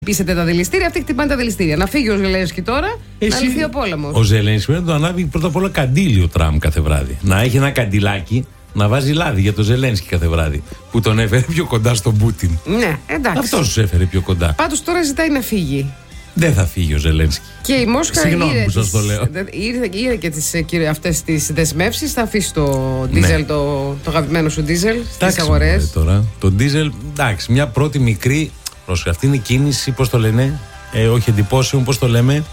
Πείσετε τα δηληστήρια, αυτοί χτυπάνε τα δηληστήρια. Να φύγει ο Ζελένσκι τώρα, να λυθεί ο πόλεμος. Ο Ζελένσκι πρέπει να το ανάβει πρώτα απ' όλα καντήλι ο Τραμπ κάθε βράδυ. Να έχει ένα καντιλάκι να βάζει λάδι για τον Ζελένσκι κάθε βράδυ. Που τον έφερε πιο κοντά στον Πούτιν. Ναι, εντάξει. Αυτός του έφερε πιο κοντά. Πάντως τώρα ζητάει να φύγει. Δεν θα φύγει ο Ζελένσκι. Και η Μόσχα συγγνώμη που σας το λέω. Είδε και αυτές τις δεσμεύσεις. Θα αφήσει το ντίζελ, το αγαπημένο σου ντίζελ στις αγορές. Τώρα. Το ντίζελ, εντάξει, μια πρώτη μικρή. Αυτή είναι η κίνηση, πώς το λένε, όχι εντυπώσεων, πώς το λέμε,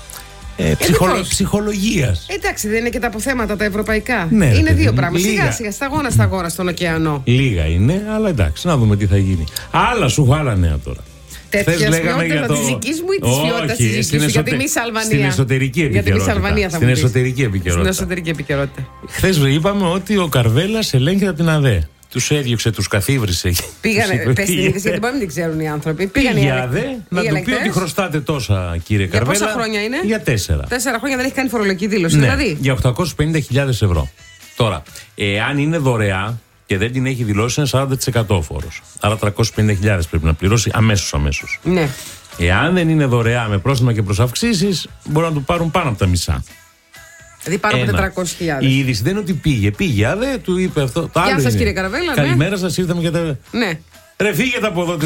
ψυχολογίας. Εντάξει, δεν είναι και τα αποθέματα τα ευρωπαϊκά. Ναι, είναι δύο πράγματα. Σιγά σιγά, σταγόνα στον ωκεανό. Λίγα είναι, αλλά εντάξει, να δούμε τι θα γίνει. Άλλα σου, άλλα νέα τώρα. Τέτοια ποιότητα τη δική μου ή τη ποιότητα τη δική σου? Γιατί εμεί Αλβανία. Στην εσωτερική επικαιρότητα. Στην εσωτερική επικαιρότητα. Χθες είπαμε ότι ο Καρβέλας ελέγχεται από την ΑΔΕ. Τους έδιωξε, τους καθίβρισε. Πήγανε, πες την είδηση, γιατί μπορεί να μην την ξέρουν οι άνθρωποι. Πήγανε η ΑΔΕ να του πει ότι χρωστάτε τόσα, κύριε Καρβέλα. Για πόσα χρόνια είναι? Για 4. 4 χρόνια δεν έχει κάνει φορολογική δήλωση, ναι, δηλαδή. Για 850.000 ευρώ. Τώρα, εάν είναι δωρεά και δεν την έχει δηλώσει, είναι 40% φόρος. Άρα 350.000 πρέπει να πληρώσει αμέσως. Ναι. Εάν δεν είναι δωρεά με πρόστιμα και προσαυξήσεις, μπορούν να του πάρουν πάνω από τα μισά. Δηλαδή πάνω από 400.000. Η είδηση δεν είναι ότι πήγε. ΑΔΕ του είπε αυτό. Γεια σας, κύριε Καρβέλα. Καλημέρα σας, ήρθαμε για τα. Ναι. Ρε, φύγετε από εδώ.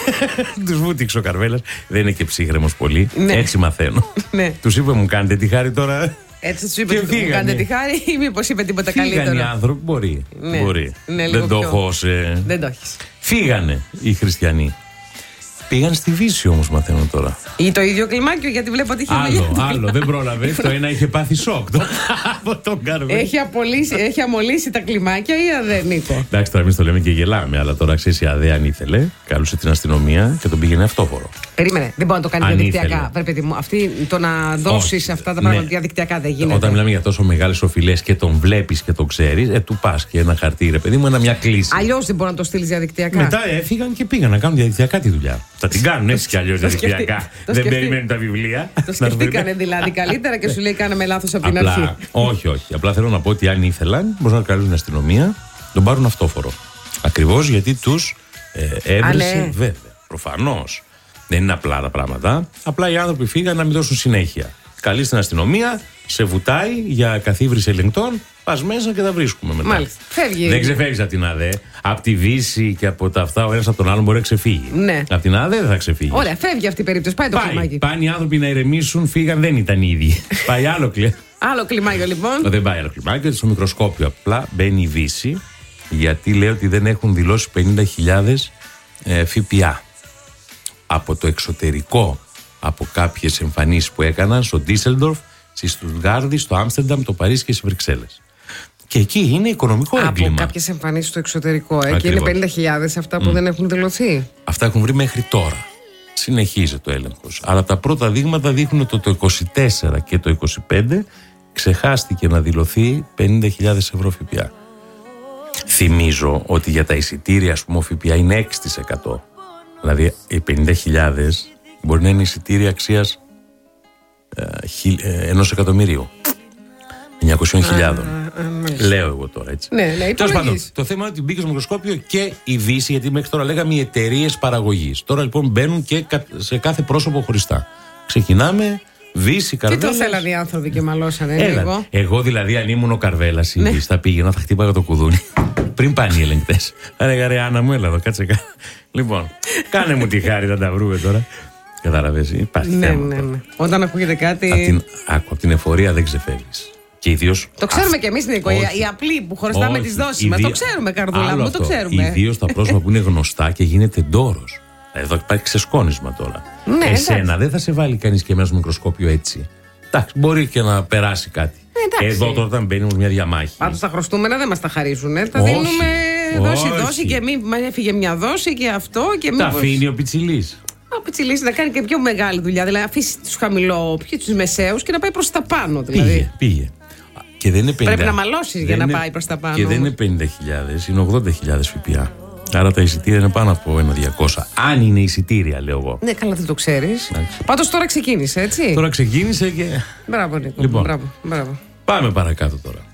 Τους βούτυξε ο Καρβέλας. Δεν είναι και ψύχρεμος πολύ. Ναι. Έτσι μαθαίνω. Ναι. Τους είπε, μου κάνετε τη χάρη τώρα. Έτσι τους είπε, μου κάνετε τη χάρη, ή μήπως είπε τίποτα καλύτερο? Φύγανε οι άνθρωποι, μπορεί. Ναι. Μπορεί. Ναι, δεν το έχω. Δεν το έχεις. Φύγανε οι χριστιανοί. Πήγαν στη Δύση όμως, μαθαίνω τώρα. Ή το ίδιο κλιμάκιο, γιατί βλέπω ότι είχε άλλο, δεν πρόλαβε. Το ένα είχε πάθει σοκ από τον Καρβέλα. Έχει αμολύσει τα κλιμάκια ή ΑΔΕ, Νίκο? Εντάξει, τώρα εμείς το λέμε και γελάμε, αλλά τώρα ξέρεις, η ΑΔΕ αν ήθελε, καλούσε την αστυνομία και τον πήγαινε αυτόφορο. Περίμενε, δεν μπορεί να το κάνει διαδικτυακά. Πρέπει το να δώσεις αυτά τα πράγματα διαδικτυακά δεν γίνεται. Όταν μιλάμε για τόσο μεγάλες οφειλές και τον βλέπεις και τον ξέρεις, του πας και ένα χαρτί, ρε παιδί μου, μια κλίση. Αλλιώς δεν μπορεί να το στείλεις διαδικτυακά. Μετά έφυγαν και πήγαν να κάνουν διαδικτυακά τη δουλειά. Θα την κάνουν έτσι κι αλλιώς διαδικτυακά. Δεν περιμένουν τα βιβλία. Το σκεφτήκανε δηλαδή καλύτερα και σου λέει κάναμε λάθος από την αρχή. Όχι. Απλά θέλω να πω ότι αν ήθελαν, μπορούν να καλούν την αστυνομία, τον πάρουν αυτόφορο. Ακριβώς γιατί τους έβρισε, βέβαια. Προφανώς. Δεν είναι απλά τα πράγματα. Απλά οι άνθρωποι φύγαν να μην δώσουν συνέχεια. Καλεί στην αστυνομία, σε βουτάει για καθίβριση ελεγκτών, πας μέσα και τα βρίσκουμε μετά. Μάλιστα. Φεύγει. Δεν ξεφεύγεις από την ΑΔΕ. Από τη Δύση και από τα αυτά, ο ένας από τον άλλον μπορεί να ξεφύγει. Ναι. Από την ΑΔΕ δεν θα ξεφύγει. Ωραία, φεύγει αυτή η περίπτωση. Πάει το κλιμάκι. Πάνε οι άνθρωποι να ηρεμήσουν, φύγαν, δεν ήταν οι ίδιοι. Πάει άλλο κλιμάκιο. Άλλο κλιμάκιο λοιπόν. Δεν πάει άλλο κλιμάκιο, στο μικροσκόπιο απλά μπαίνει η Δύση, γιατί λέει ότι δεν έχουν δηλώσει 50.000 ΦΠΑ. Από το εξωτερικό, από κάποιες εμφανίσεις που έκαναν στο Ντίσελντορφ, στη Στουτγκάρδη, στο Άμστερνταμ, το Παρίσι και στις Βρυξέλλες. Και εκεί είναι οικονομικό έγκλημα. Από κάποιες εμφανίσεις στο εξωτερικό. Και είναι 50.000 αυτά που δεν έχουν δηλωθεί. Αυτά έχουν βρει μέχρι τώρα. Συνεχίζεται ο έλεγχος. Αλλά τα πρώτα δείγματα δείχνουν ότι το 24 και το 25 ξεχάστηκε να δηλωθεί 50.000 ευρώ ΦΠΑ. Θυμίζω ότι για τα εισιτήρια, ας πούμε, ο ΦΠΑ είναι 6%. Δηλαδή οι 50.000 μπορεί να είναι εισιτήρια αξίας 1.000.000. 900.000. Λέω εγώ τώρα έτσι. Ναι, τέλος πάντων, το θέμα είναι ότι μπήκε στο μικροσκόπιο και η Δύση, γιατί μέχρι τώρα λέγαμε οι εταιρείες παραγωγής. Τώρα λοιπόν μπαίνουν και σε κάθε πρόσωπο χωριστά. Ξεκινάμε, Δύση, Καρβέλας. Τι το θέλανε οι άνθρωποι και μαλώσανε λίγο. Εγώ δηλαδή, αν ήμουν ο Καρβέλας, η Δύση θα πήγαινα, θα χτύπαγα το κουδούνι. Πριν πάνε οι ελεγκτές. Ρε Άννα μου, έλα εδώ, κάτσε κάτω. Λοιπόν, κάνε μου τη χάρη, θα τα βρούμε τώρα. Κατάλαβες, υπάρχει θέμα. Ναι. Όταν ακούγεται κάτι. Από την εφορία δεν ξεφεύγεις. Και ιδίως. Το ξέρουμε κι εμείς, Νίκο. Οι απλοί που χρωστάμε τις δόσεις μας. Το ξέρουμε, καρδούλα μου, το ξέρουμε. Ιδίως τα πρόσωπα που είναι γνωστά και γίνεται ντόρος. Εδώ υπάρχει ξεσκόνισμα τώρα. Ναι, εσένα δεν θα σε βάλει κανείς και μέσα στο μικροσκόπιο έτσι. Εντάξει, μπορεί και να περάσει κάτι. Εδώ τώρα όταν μπαίνουμε μια διαμάχη. Πάντως τα χρωστούμενα δεν μας τα χαρίζουν. Τα δίνουμε δόση και μη έφυγε μια δόση και αυτό. Τα αφήνει ο Πιτσιλής. Ο Πιτσιλής να κάνει και πιο μεγάλη δουλειά. Δηλαδή αφήσει τους χαμηλό, τους μεσαίους και να πάει προς τα πάνω. Δηλαδή. Πήγε. Και δεν είναι 50. Πρέπει να μαλώσεις για να πάει προς τα πάνω. Και δεν είναι 50.000, είναι 80.000 ΦΠΑ. Άρα τα εισιτήρια είναι πάνω από 1.200. Αν είναι εισιτήρια, λέω εγώ. Ναι, καλά, δεν το ξέρεις. Πάντως τώρα ξεκίνησε, έτσι. Τώρα ξεκίνησε και. Μπράβο, Νίκο. Λοιπόν, μπράβο. πάμε παρακάτω τώρα.